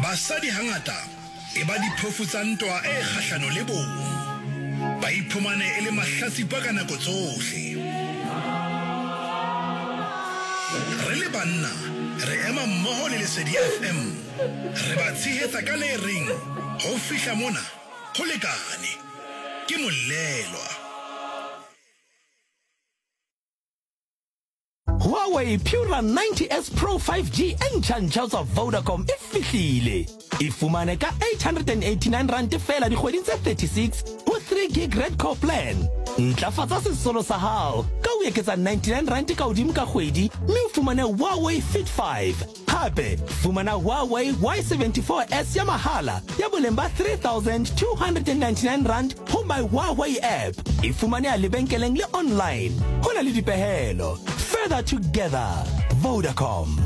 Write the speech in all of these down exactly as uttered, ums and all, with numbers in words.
basadi hangata e ba diphofu tsa ntwa e kgahlano le bong ba iphumane e le mahlatsipa ka nako tsohle. Re le banna re ema mmoho le Lesedi F M re ba tshehetsa ka le reng ho fihla mona ho lekane ke Molelwa. Huawei Pura ninety S Pro five G entjantjha tsa Vodacom e fihlile. E fumane ka eight hundred eighty-nine rand fela dikgweding tse thirty-six ho three gig red core plan. Ntlafatsa sesolo sa hao ka o eketsa ninety-nine rand ka hodimo ka kgwedi mme o fumane Huawei Fit five. Hape fumana Huawei Y seventy-four S ya mahala ya boleng ba three thousand two hundred ninety-nine rand ho my Huawei app. E fumane a lebenkeleng le online. Hona le dipehelo. Further together, Vodacom.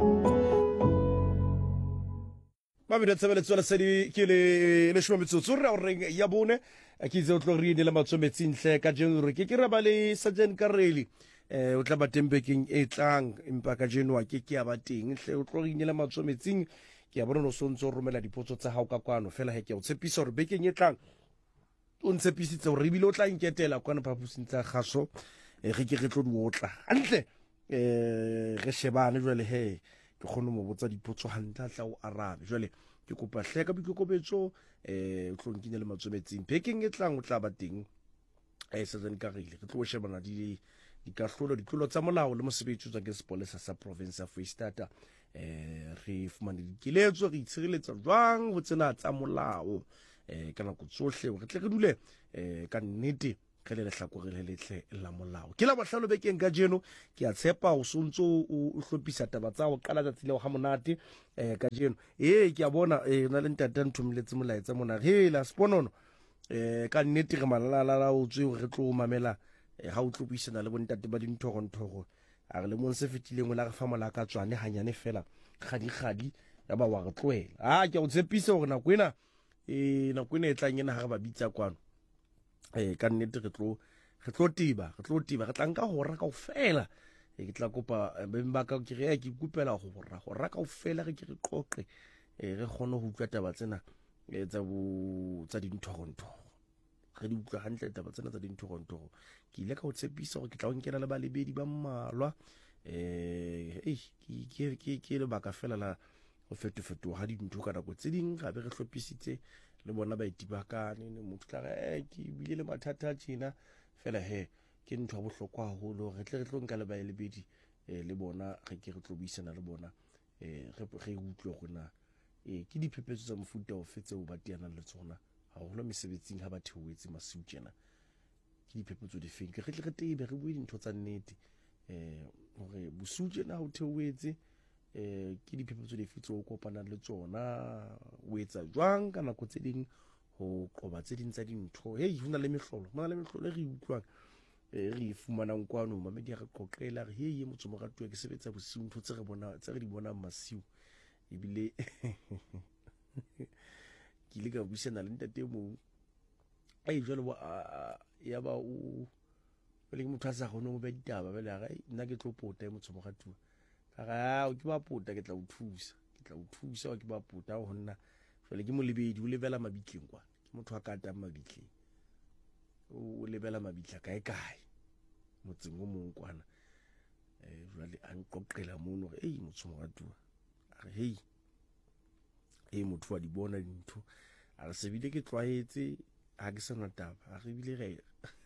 Mabida tshebeletso la Lesedi ke le le shoma metsotso re o reng ya bone a ke itse o tlo re ne la matsometsing hle ka jeno re ke ke ra ba le Sergeant Kareli eh o tla ba tembekeng e tlang empa ka jeno a ke ke ya ba teng hle o tlo re ne la matsometsing ke ya bona no sontso romela dipotso tsa hao ka kwano fela he ke o tshepisa re bekeng e tlang o ntshepisitse o re bile o tla nketela kwana phapusing tsa gaso re ke re tlo diotla hantle eh re shebane jwale he ke khone mo botsa dipotso hantla tla o arabe jwale ke kopa hle ka boikokobetso eh o tlo nkine le matsometsing bekeng e tlang o tla ba teng eh Sergeant Kareli re tlo shebana di dikahlolo ditlolo tsa molao le mosebetsi tsa ke sepolesa sa province ya Freistata eh re fumane dikiletso re itshireletsa jwang ho tsena tsa molao eh kana go tsohle re tle re dule eh ka nnete ke le lehlakore le letle la molao ke la bohlalo bekeng ka jeno ke a tshepa o sontso o hlophisa taba tsa o qala tsa tsile o ha monate eh ka jeno eh ke a bona eh na le ntata nthumiletse molaetsa mona he la sponono eh ka nnete re malala la o tswe re tlo mamela ha o tlophisana le bontate ba dinthogo nthogo a re le mon se fetileng o la re fa mola ka tswane hanyane fela khadi khadi ya ba wa re tloela ah ke o tshepisa hore na kwena eh na kwena e tlang ena ha re ba bitsa kwano eh ka nnete re tlo re tlo tiba re tlo tiba re tla nka hora ka ofela e ke tla kopa bemba ka ke re ke kupela go hora hora ka ofela re ke re qoqe e re gone ho utlwa taba tsena e tsa bo tsa dinthogonto re di utlwa hantle taba tsena tsa dinthogonto ke ile ka o tshepisa gore ke tla o nkela le ba lebedi ba mmalwa eh eh ke ke ke le baka fela la go fetofeto ha dintho ka nako tse ding ga be re hlophisitse le bona ba itibakane ne motho tla re ke bile le mathata a tsena fela he ke ntho a bohlokwa haholo re tle re tlo nka le ba lebedi le bona re ke re tlo buisana le bona eh re re utlwe gona eh ke diphephetso tsa mofuta o fetse o batiana le tsona ha holo mesebetsing ha ba theoetse masiu tjena ke diphephetso di feng ke re tle re tebe re bue dintho tsa nnete eh hore bosu tjena ho theoetse eh ke diphephetso di fitse o kopana le tsona o etsa jwang ka nako tse ding ho qoba tse ding tsa dintho hey hona le mehlolo mona le mehlolo re utlwang eh re fumana nkwano mamedi ya re qoqela re hey motho mo ratwa ke sebetsa bosiu ntho tse re bona tse re di bona masiu ebile ke ile ka buisana le ntate mo ai jwale wa ya ba o le motho a sa gone mo ba ditaba bele ga nna ke tlo pota motho mo ratwa ga o ke ba pota ke tla o thusa ke tla o thusa wa ke ba pota ho nna fele ke mo lebedi o lebela mabitleng kwa ke motho a ka ta mabitleng o lebela mabitla kae kae motseng o mong kwana eh jwale a nqoqela mono re ei motho mo ratwa a re hey e motho wa di bona dintho a re se bile ke tlwaetse ha ke sana taba a re bile re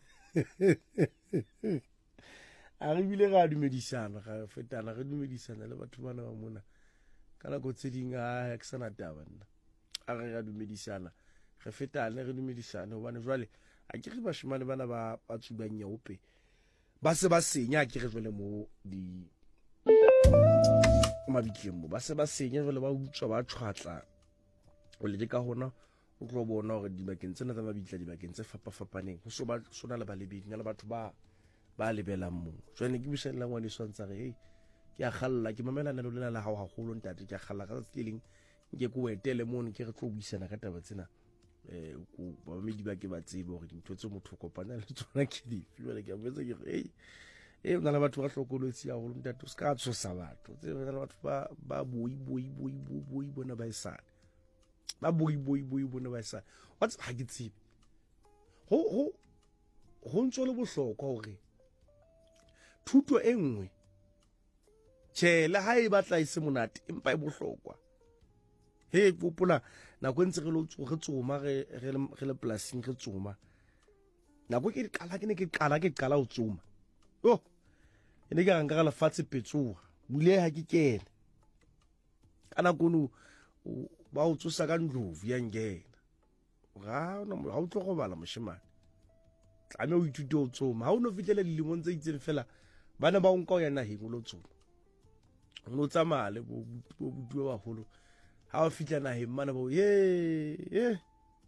a re bile ga dumedisana ga fetana re dumedisana le batho bana ba mona kana go tseding a ke sana taba nna a re ga dumedisana re fetana re dumedisana hobane jwale a ke re bashimane bana ba ba tsubanya ope ba se ba senya ke re jwale mo di mabitleng mo ba se ba senya jwale ba utswa ba tshwatla o le ka hona o tlo bona hore dibakeng tsena tsa mabitla dibakeng tse fapa fapaneng ho so ba sona le ba lebedi na le batho ba ba lebelang mo jwale ke bushella ngwane swantsa re hey ke a khalla ke mamela na lona la hao haholo ntate ke a khalla ka stealing ke go etele mono ke re tlo buisana ka taba tsena eh go ba me dibake ba tsebe hore dintho tse motho kopana le tsona ke di jwale ke a botsa ke hey eh ona le batho ba hlokolotsi ya go ntate o ska tshosa batho tse bona le batho ba ba boi boi boi boi bona ba isana ba boi boi boi bone ba sa what's ha ke tsebe ho ho ho ntso le bohlokwa hore thuto e nngwe tjhe le ha e batla e se monate empa e bohlokwa he popola na go ntse re lo re tsoma re re le plasing re tsoma na go ke qala ke ne ke qala ke qala ho tsoma yo ene ke ranga la fatse petsoa bule ha ke kene kana kono ba o tsosa ka ndlovu ya ngena ga no ha o tlo go bala moshimane tlame o ithute o tsoma ha o no fitlela dilemong tse itseng fela bana ba o nka o ya naheng o lo tsoma o tsamaya le bo butuwa ba holo ha o fitla naheng mana ba ye ye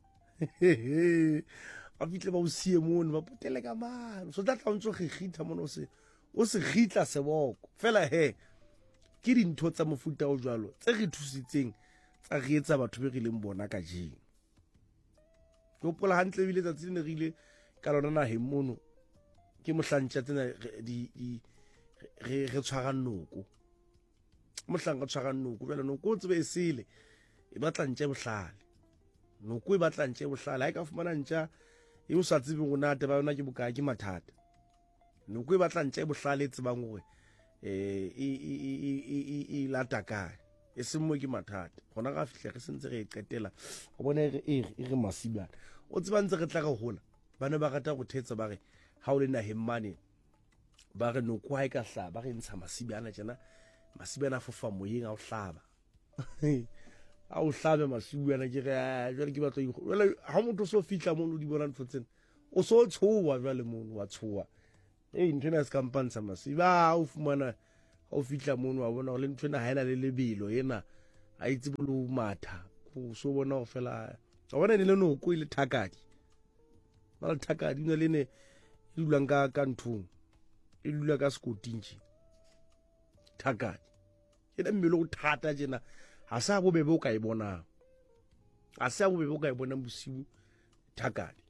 a fitle ba o sie mono ba potele ka mano so tla tla ntso gigitha mono se o se gitla seboko fela he ke dintho tsa mofuta o jwalo tse re thusitseng tsa re etsa batho be re leng bona ka jeng go pola hantle bile tsa tsene re ile ka lona naheng mono ke mohlantša tsena di di re re tshwara nnoko mohlanga tshwara nnoko bela noko tsebe e sele e batla ntse bohlale noko e batla ntse bohlale ha e ka fumana ntja e o sa tsebe gona te ba yona ke bokae ke mathata noko e batla ntse bohlale tsebang gore eh e e e lata kae e se mo ke mathata gona ga fihla re sentse re e qetela go bona e e re masibana o tseba ntse re tla go hola bana ba rata go thetsa ba re ha o le naheng mane ba re noko ha e ka hlaba ba re ntsha masibana tjena masibana fofa moyeng a o hlaba a o hlabe masibana ke re jwale ke batlo jwale ha motho so fihla mo di bona ntho tsena o so tshowa jwale mo wa tshowa eh ntwena se kampantsha masiba o fumana o fihla mo wa bona le ntwena ha ena le lebelo ena a itse bolo matha o so bona o fela a bona ne le noko ile thakadi ba le thakadi ne le ne e dulang ka ka nthong e dula ka skotinji thakadi ena mmelo o thata jena ha sa bo bebe o ka e bona a sa bo bebe o ka e bona bosiu thakadi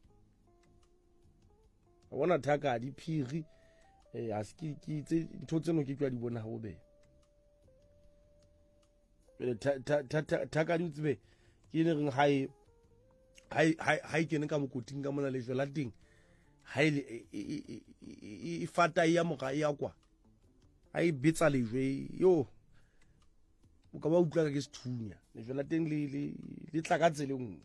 a bona thakadi phiri eh a ski ki tse ntho tseno ke twa di bona ho be le thakadi o tsebe ke ne reng hai hai hai ke ne ka mokoting ka mona le jela ting hai e fata ya moga ya kwa ai bitsa lejwe yo o ka ba utlwa ka ke sethunya le jela teng le le tla ka tseleng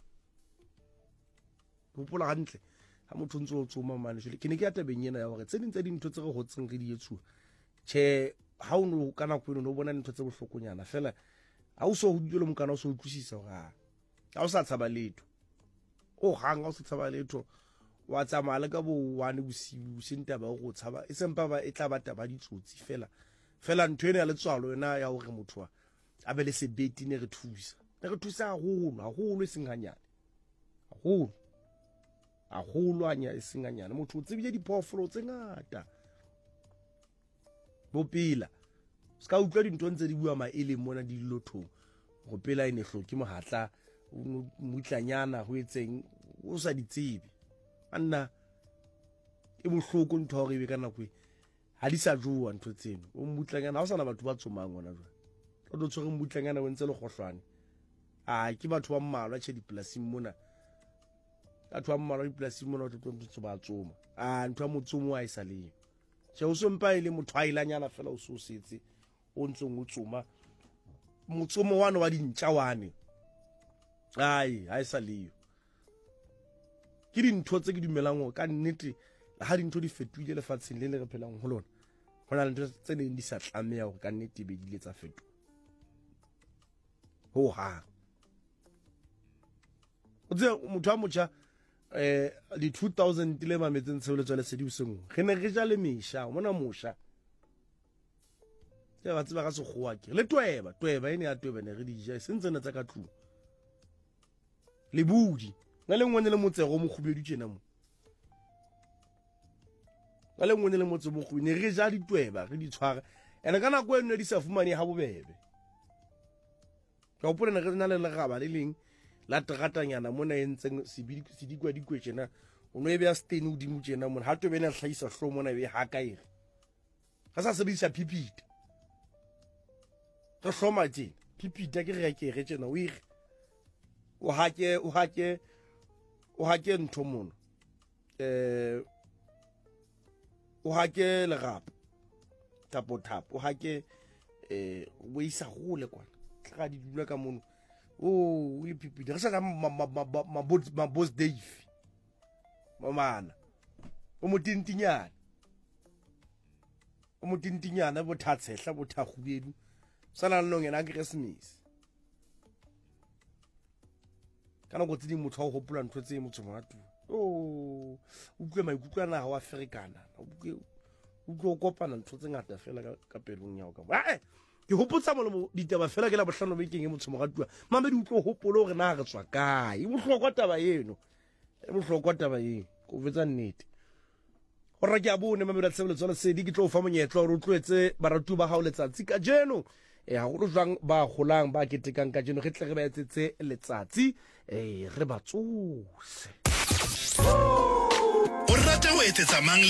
go pola hantle ha motho ntse o tsoma mane jele ke ne ke ya tabeng yena ya gore tse ding tse dintho tse re hotseng re di etsuwa che ha o no kana go no bona ntho tse bohlokonyana fela ha o so ho dilo mokana o so utlwisisa ga ha o sa tshaba letho o hanga o se tshaba letho wa tsamala ka bo wane bosibu senta ba go tshaba e sempa ba e tla ba taba ditsotsi fela fela ntho ena ya letswalo yena ya hore motho a be le sebeti ne re thusa ne re thusa haholo haholo e seng hanyane haholo haholo anya e seng hanyane motho o tsebile diphoofolo tse ngata bopila ska utlwa dintho ntse di bua maele mona di lothong go pela ene hloki mohatla mutlanyana ho etseng o sa di tsebe anna e bohloko ntho hore be kana kwe ha di sa jowa ntho tseno o mutlanyana ha o sana batho ba tsomang ona jwa o do tshwere mutlanyana o ntse le gohlwane a ke batho ba mmalwa tse dipolasing mona batho ba mmalwa dipolasing mona o tlo ntse ba tsoma a ntho ya motsomo a isa le tse o so mpa ile motho a ilanyana fela o so setse o ntse o tsoma motsomo wana wa dintja wane ai ha isa le ke dintho tse ke dumelang go ka nnete ha dintho di fetoile lefatsheng le le re phelang ho lona hona le ntho tse neng di sa tlameha go ka nnete be di letsa feto ho ha o tse motho a motsha eh di two thousand le mametseng tshebeletso le sedi useng re ne re ja le mesha mona mosha tse ba tseba ka se goa ke le tweba tweba ene ya tweba ne re di ja sentse na tsa ka tlu le budi na le ngwane le motse go mo khubedu tjena mo na le ngwane le motse mo khu ne re ja di tweba re di tshwara ene kana go ene di sa fumane ha bobebe ka opole na re na le legaba le leng la tratanyana mona entseng sibidi sidikwa dikwe tjena o no e be ya stain o dimu tjena mona ha tobe ne hlahisa hlo mona be ha ka ire ga sa sebedisa pipita re hloma tjena pipita ke re ke re tjena o ire o hake o hake o hake ntho mono eh o hake legapo tapo tapo o hake eh o isa gole kwana tla di dula ka mono o o ipipidi re sa ka ma ma ma boss Dave mamana o motintinyana o motintinyana bo thatshehla bo thagubedu sana le ngena ke Christmas kana go tsi motho go hopola ntho tse motho mo atu o utlwe maikutlwana ga wa Africana utlwe utlwe kopana ntho tse ngata fela ka pelong ya o ka eh ke hopotsa mo ditaba fela ke la bohlano be keng motho mo gatua mama di utlwe hopolo gore na re tswa kae e bohlokwa taba eno e bohlokwa taba eno go vetsa nnete gore ke a bone mama ba tsebelo se di ke tlo fa monyetlo gore o tlwetse baratu ba ga o letsatsi ka jeno eh ha go jwang ba golang ba ketekang ka jeno ge tle re ba etsetse letsatsi eh re ba tsose o rata o etsetsa mang